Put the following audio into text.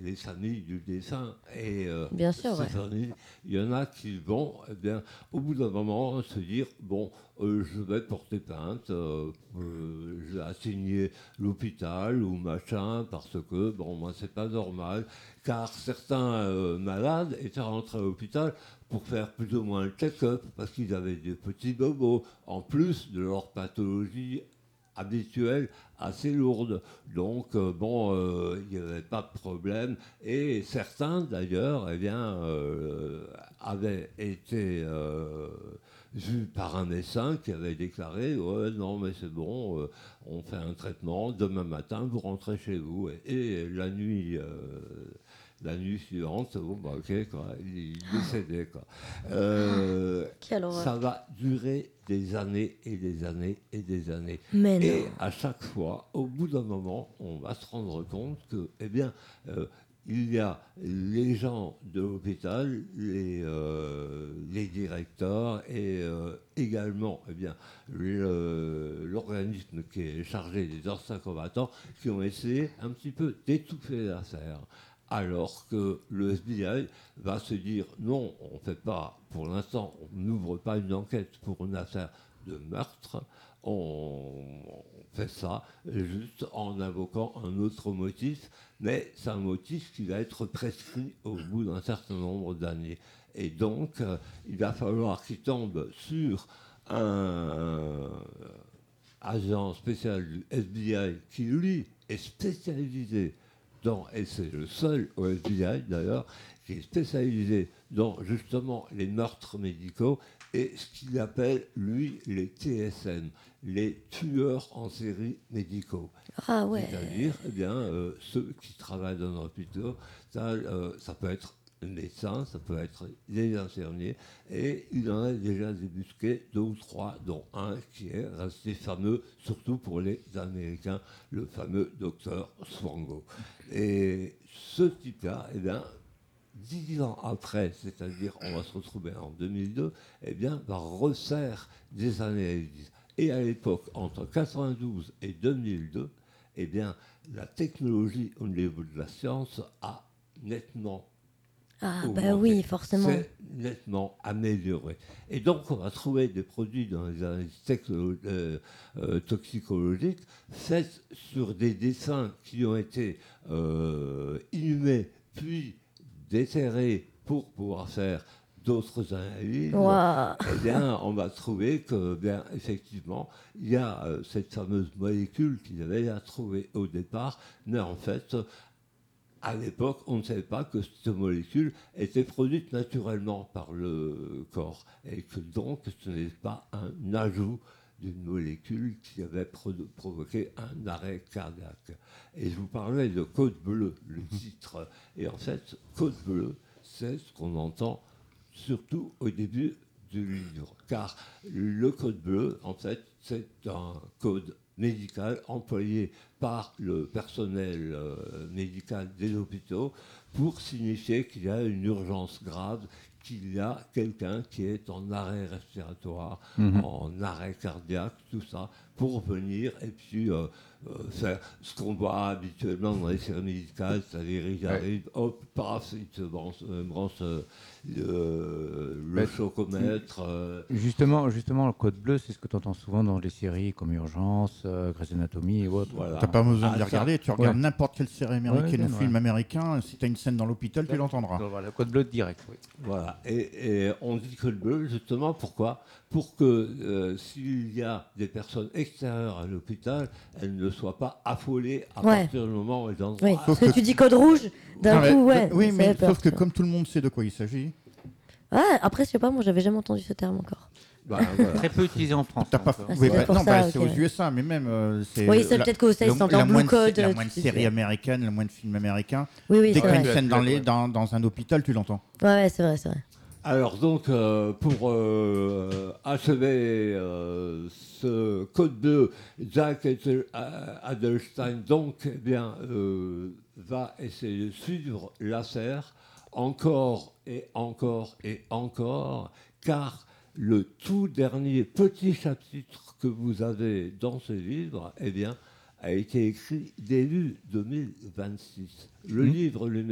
les familles du dessin. Et Bien sûr, ces familles, il y en a qui vont, eh bien, au bout d'un moment, se dire bon, je vais porter plainte, je vais assigner l'hôpital ou machin, parce que, bon, moi, c'est pas normal. Car certains malades étaient rentrés à l'hôpital pour faire plus ou moins le check-up, parce qu'ils avaient des petits bobos, en plus de leur pathologie habituelle assez lourde. Donc, il n'y avait pas de problème. Et certains, d'ailleurs, eh bien, avaient été vus par un médecin qui avait déclaré ouais, non, mais c'est bon, on fait un traitement, demain matin, vous rentrez chez vous. Et la nuit suivante, bon, bah, ok, quoi, il décédait. Quoi. Quelle horreur. Ça va durer des années et des années et des années. Mais non. Et à chaque fois, au bout d'un moment, on va se rendre compte que, eh bien, il y a les gens de l'hôpital, les directeurs et également eh bien, l'organisme qui est chargé des anciens combattants qui ont essayé un petit peu d'étouffer l'affaire. Alors que le FBI va se dire non, on ne fait pas, pour l'instant, on n'ouvre pas une enquête pour une affaire de meurtre, on fait ça juste en invoquant un autre motif, mais c'est un motif qui va être prescrit au bout d'un certain nombre d'années. Et donc, il va falloir qu'il tombe sur un agent spécial du FBI qui, lui, est spécialisé et c'est le seul au FBI d'ailleurs, qui est spécialisé dans justement les meurtres médicaux et ce qu'il appelle, lui, les TSM, les tueurs en série médicaux. Ah ouais. C'est-à-dire, eh bien, ceux qui travaillent dans un hôpital, ça peut être un médecin, ça peut être des infirmiers, et il en a déjà débusqué 2 ou 3, dont un qui est resté fameux, surtout pour les Américains, le fameux docteur Swango. Et ce type-là, eh bien, 10 ans après, c'est-à-dire on va se retrouver en 2002, eh bien, va refaire des analyses. Et à l'époque, entre 92 et 2002, eh bien, la technologie au niveau de la science a nettement augmenté. Oui, forcément. C'est nettement amélioré. Et donc, on va trouver des produits dans les analyses toxicologiques faits sur des dessins qui ont été inhumés, puis déterrés pour pouvoir faire d'autres analyses, Wow. eh bien, on va trouver que, bien, effectivement, il y a cette fameuse molécule qu'ils avaient à trouver au départ, mais en fait, à l'époque, on ne savait pas que cette molécule était produite naturellement par le corps et que donc ce n'est pas un ajout d'une molécule qui avait provoqué un arrêt cardiaque. Et je vous parlais de Code bleu, le titre. Et en fait, Code bleu, c'est ce qu'on entend surtout au début du livre. Car le Code bleu, en fait, c'est un code médical employé par le personnel médical des hôpitaux pour signifier qu'il y a une urgence grave, qu'il y a quelqu'un qui est en arrêt respiratoire, en arrêt cardiaque, tout ça, pour venir et puis faire ce qu'on voit habituellement dans les séries médicales, c'est-à-dire ils arrivent, hop, paf, ils te branchent le chocomètre. Justement, le code bleu, c'est ce que tu entends souvent dans les séries comme Urgence, Grey's Anatomy et autres. Voilà. T'as pas besoin de les ça. regarder, tu regardes n'importe quelle série américaine ou film américain, si tu as une scène dans l'hôpital, tu l'entendras. Voilà, code bleu direct, oui. Voilà, et on dit code bleu justement pourquoi ? Pour que s'il y a des personnes extérieures à l'hôpital, elles ne soient pas affolées à partir du moment où elles entrent. Oui, parce que tu dis code rouge, d'un coup, ouais. Oui, mais peur, sauf que comme tout le monde sait de quoi il s'agit. Ouais, après, je sais pas, moi, j'avais jamais entendu ce terme encore. Voilà. Très peu utilisé en France. T'as pas... Ah, oui, c'est pour ça, c'est ok. aux USA, mais même c'est. Oui, c'est peut-être qu'aux States, c'est en blue code. La moins de séries américaines, la moins de films américains. Oui, Dès qu'il y a une vrai. scène dans un hôpital, tu l'entends. Ouais, c'est vrai, c'est vrai. Alors donc, pour achever ce code bleu, Jack Adelstein donc, eh bien, va essayer de suivre l'affaire encore et encore et encore, car le tout dernier petit chapitre que vous avez dans ce livre, eh bien, a été écrit début 2026. Le livre lui-même